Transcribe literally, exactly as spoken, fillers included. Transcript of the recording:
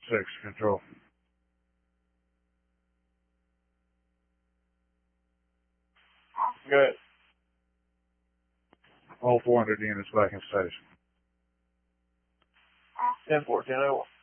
six, control. Good. All four hundred units back in station. ten fourteen oh one.